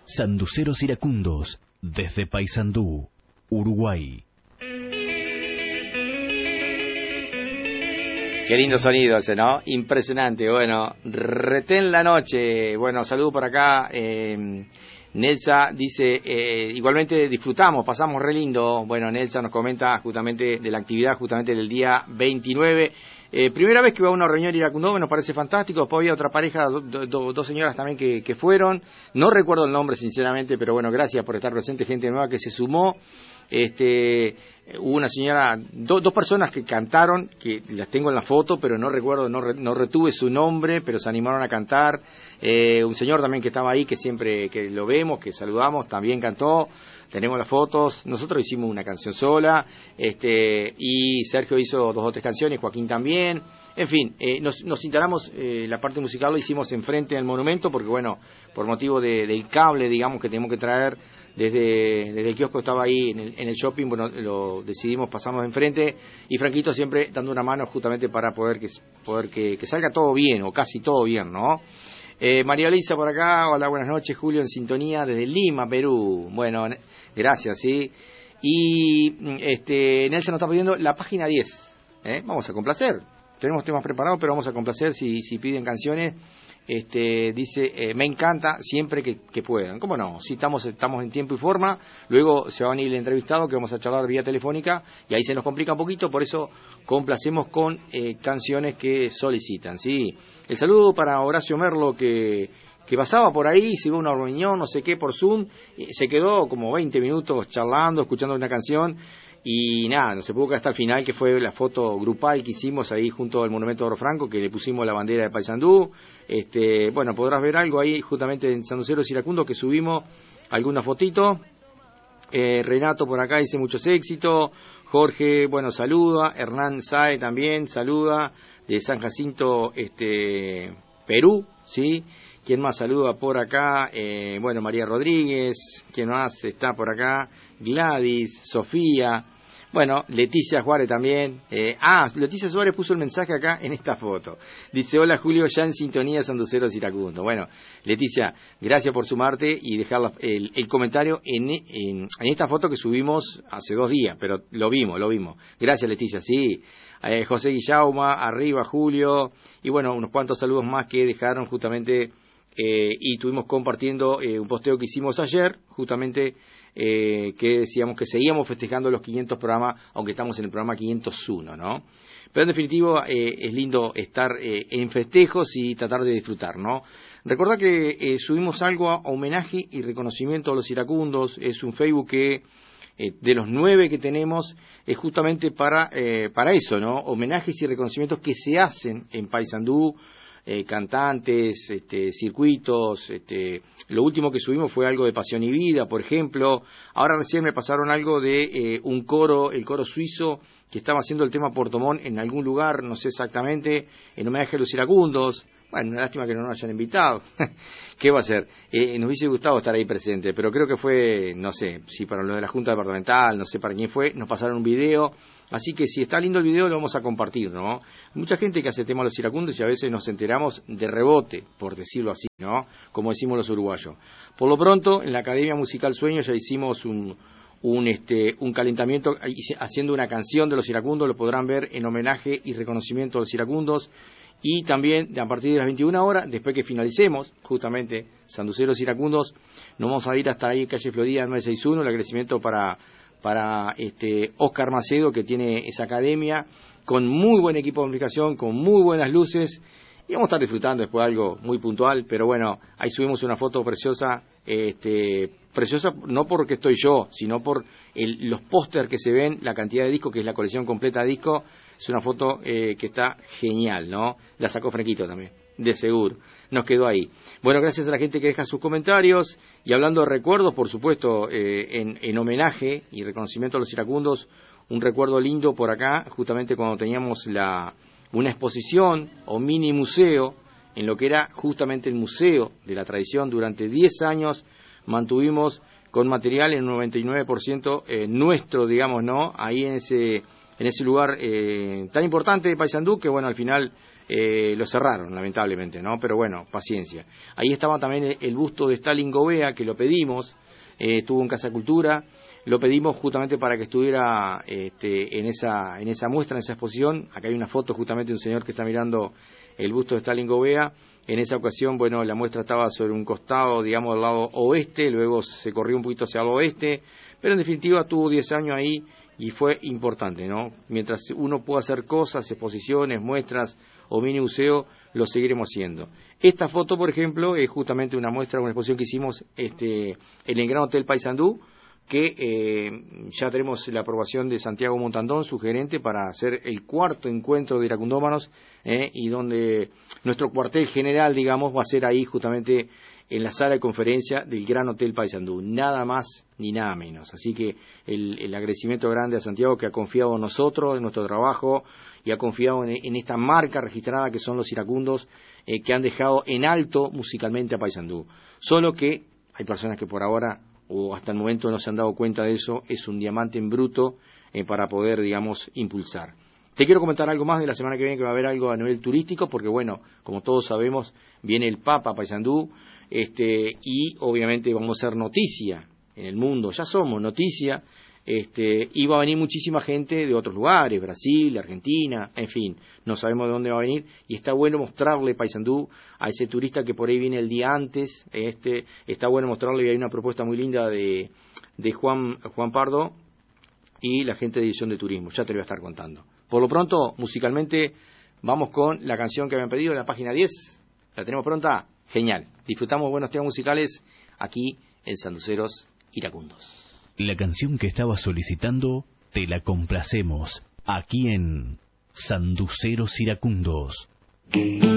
Sanduceros Iracundos, desde Paysandú, Uruguay. Qué lindo sonido ese, ¿no? Impresionante. Bueno, retén la noche. Bueno, saludo por acá. Nelsa dice, igualmente disfrutamos, pasamos re lindo. Bueno, Nelsa nos comenta justamente de la actividad, justamente del día 29. Primera vez que va a una reunión iracundó, nos parece fantástico. Después había otra pareja, dos señoras también que fueron. No recuerdo el nombre, sinceramente, pero bueno, gracias por estar presente, gente nueva que se sumó. Hubo una señora, dos personas que cantaron, que las tengo en la foto, pero no recuerdo, no retuve su nombre, pero se animaron a cantar. Un señor también que estaba ahí, que siempre que lo vemos, que saludamos, también cantó. Tenemos las fotos. Nosotros hicimos una canción sola, y Sergio hizo 2 o 3 canciones, Joaquín también. En fin, nos instalamos, la parte musical la hicimos enfrente del monumento, porque bueno, por motivo del cable, digamos, que tenemos que traer desde el kiosco, estaba ahí en el shopping, bueno, lo decidimos pasarnos enfrente, y Franquito siempre dando una mano justamente para poder que salga todo bien, o casi todo bien, ¿no? María Luisa por acá, hola, buenas noches, Julio en sintonía desde Lima, Perú. Bueno, gracias, sí. Y Nelson nos está pidiendo la página 10, vamos a complacer. Tenemos temas preparados, pero vamos a complacer si piden canciones. Dice, me encanta siempre que puedan. ¿Cómo no? Si estamos en tiempo y forma. Luego se va a venir el entrevistado, que vamos a charlar vía telefónica, y ahí se nos complica un poquito, por eso complacemos con canciones que solicitan, ¿sí? El saludo para Horacio Merlo, que pasaba por ahí, se iba a una reunión, no sé qué, por Zoom, se quedó como 20 minutos charlando, escuchando una canción. Y nada, no se pudo quedar hasta el final, que fue la foto grupal que hicimos ahí junto al Monumento de Oro Franco, que le pusimos la bandera de Paysandú. Bueno, podrás ver algo ahí justamente en Sanduceros Iracundos, que subimos alguna fotito. Renato por acá dice muchos éxitos. Jorge, bueno, saluda. Hernán Sae también saluda, de San Jacinto, Perú, ¿sí? ¿Quién más saluda por acá? Bueno, María Rodríguez. ¿Quién más está por acá? Gladys, Sofía. Bueno, Leticia Juárez también. Leticia Suárez puso el mensaje acá en esta foto. Dice, hola Julio, ya en sintonía Sanduceros Iracundos. Bueno, Leticia, gracias por sumarte y dejar el comentario en esta foto que subimos hace 2 días, pero lo vimos. Gracias, Leticia, sí. José Guillauma, arriba Julio. Y bueno, unos cuantos saludos más que dejaron justamente, y estuvimos compartiendo un posteo que hicimos ayer, justamente, que decíamos que seguíamos festejando los 500 programas, aunque estamos en el programa 501, ¿no? Pero en definitivo es lindo estar en festejos y tratar de disfrutar, ¿no? Recordá que subimos algo a homenaje y reconocimiento a los iracundos. Es un Facebook que de los 9 que tenemos es justamente para eso, ¿no? Homenajes y reconocimientos que se hacen en Paysandú, cantantes, circuitos. Lo último que subimos fue algo de Pasión y Vida, por ejemplo. Ahora recién me pasaron algo de un coro, el coro suizo, que estaba haciendo el tema Puerto Montt en algún lugar, no sé exactamente, en homenaje a los iracundos. Bueno, una lástima que no nos hayan invitado. ¿Qué va a ser? Nos hubiese gustado estar ahí presente, pero creo que fue, no sé, si para lo de la Junta Departamental, no sé para quién fue, nos pasaron un video. Así que si está lindo el video lo vamos a compartir, ¿no? Mucha gente que hace tema a los iracundos y a veces nos enteramos de rebote, por decirlo así, ¿no? Como decimos los uruguayos. Por lo pronto, en la Academia Musical Sueño ya hicimos un calentamiento haciendo una canción de los iracundos, lo podrán ver en homenaje y reconocimiento a los iracundos. Y también a partir de las 21 horas, después que finalicemos justamente Sanduceros Iracundos, nos vamos a ir hasta ahí, calle Florida 961, el agradecimiento para Oscar Macedo, que tiene esa academia, con muy buen equipo de comunicación, con muy buenas luces, y vamos a estar disfrutando después algo muy puntual, pero bueno, ahí subimos una foto preciosa, preciosa no porque estoy yo, sino por los póster que se ven, la cantidad de discos, que es la colección completa de discos. Es una foto que está genial, ¿no? La sacó Franquito también, de seguro. Nos quedó ahí. Bueno, gracias a la gente que deja sus comentarios. Y hablando de recuerdos, por supuesto, en homenaje y reconocimiento a los iracundos, un recuerdo lindo por acá, justamente cuando teníamos una exposición o mini museo, en lo que era justamente el Museo de la Tradición. Durante 10 años mantuvimos con material en un 99% nuestro, digamos, ¿no? Ahí en ese lugar tan importante de Paysandú, que bueno, al final lo cerraron, lamentablemente, ¿no? Pero bueno, paciencia. Ahí estaba también el busto de Stalin Gobea, que lo pedimos, estuvo en Casa Cultura, lo pedimos justamente para que estuviera en esa muestra, en esa exposición. Acá hay una foto justamente de un señor que está mirando el busto de Stalin Gobea. En esa ocasión, bueno, la muestra estaba sobre un costado, digamos, del lado oeste, luego se corrió un poquito hacia el oeste, pero en definitiva tuvo 10 años ahí y fue importante, ¿no? Mientras uno pueda hacer cosas, exposiciones, muestras o mini museo, lo seguiremos haciendo. Esta foto, por ejemplo, es justamente una muestra, una exposición que hicimos en el Gran Hotel Paysandú, que ya tenemos la aprobación de Santiago Montandón, su gerente, para hacer el cuarto encuentro de iracundómanos, y donde nuestro cuartel general, digamos, va a ser ahí justamente en la sala de conferencia del Gran Hotel Paysandú, nada más ni nada menos. Así que el agradecimiento grande a Santiago, que ha confiado en nosotros, en nuestro trabajo, y ha confiado en esta marca registrada que son los iracundos, que han dejado en alto musicalmente a Paysandú. Solo que hay personas que por ahora, o hasta el momento, no se han dado cuenta de eso. Es un diamante en bruto para poder, digamos, impulsar. Te quiero comentar algo más de la semana que viene, que va a haber algo a nivel turístico, porque bueno, como todos sabemos, viene el Papa a Paysandú, y obviamente vamos a ser noticia en el mundo, ya somos noticia, y va a venir muchísima gente de otros lugares, Brasil, Argentina, en fin, no sabemos de dónde va a venir, y está bueno mostrarle Paysandú a ese turista que por ahí viene el día antes, está bueno mostrarle, y hay una propuesta muy linda de Juan Pardo y la gente de Edición de Turismo, ya te lo voy a estar contando. Por lo pronto, musicalmente, vamos con la canción que me han pedido en la página 10, ¿la tenemos pronta? Genial, disfrutamos buenos temas musicales aquí en Sanduceros Iracundos. La canción que estabas solicitando, te la complacemos aquí en Sanduceros Iracundos.